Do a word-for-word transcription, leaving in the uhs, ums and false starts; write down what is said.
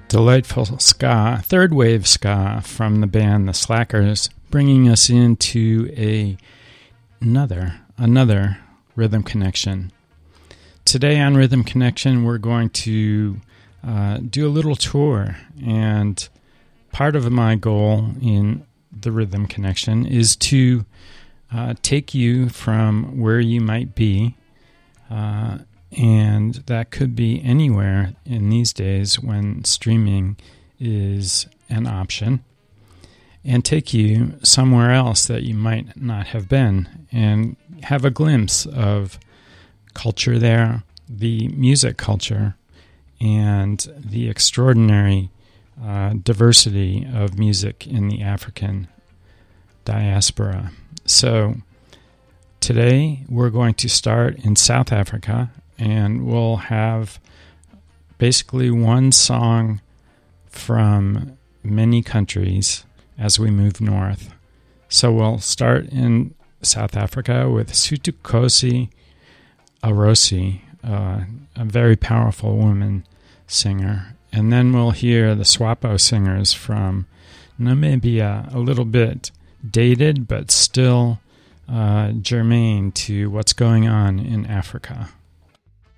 Delightful ska, third wave ska from the band The Slackers, bringing us into a another another Rhythm Connection. Today on Rhythm Connection, we're going to uh, do a little tour, and part of my goal in the Rhythm Connection is to uh, take you from where you might be. Uh, And that could be anywhere in these days when streaming is an option, and take you somewhere else that you might not have been and have a glimpse of culture there, the music culture, and the extraordinary uh, diversity of music in the African diaspora. So today we're going to start in South Africa, and we'll have basically one song from many countries as we move north. So we'll start in South Africa with Sutukosi Arosi, uh, a very powerful woman singer. And then we'll hear the Swapo singers from Namibia, a little bit dated but still uh, germane to what's going on in Africa.